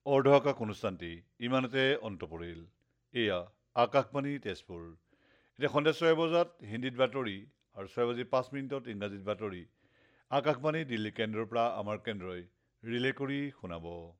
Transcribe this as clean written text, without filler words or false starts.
অৰ্ধশক অনুষ্ঠানটি ইমানতে অন্ত পৰিল। এয়া আকাশবাণী তেজপুৰ। এতিয়া সন্ধিয়া 6 বজাত হিন্দীত বাতৰি আৰু 6:05 ইংৰাজীত বাতৰি আকাশবাণী দিল্লী কেন্দ্ৰৰ পৰা আমাৰ কেন্দ্ৰই ৰিলে কৰি শুনাব।